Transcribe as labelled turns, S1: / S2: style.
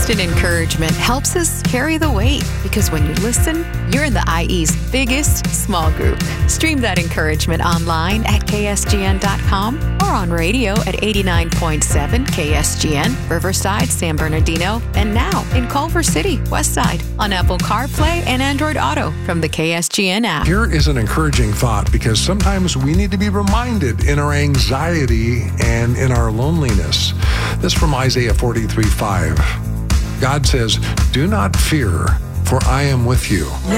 S1: Constant encouragement helps us carry the weight because when you listen, you're in the IE's biggest small group. Stream that encouragement online at ksgn.com or on radio at 89.7 KSGN, Riverside, San Bernardino, and now in Culver City, Westside, on Apple CarPlay and Android Auto from the KSGN app.
S2: Here is an encouraging thought, because sometimes we need to be reminded in our anxiety and in our loneliness. This from Isaiah 43:5. God says, "Do not fear, for I am with you."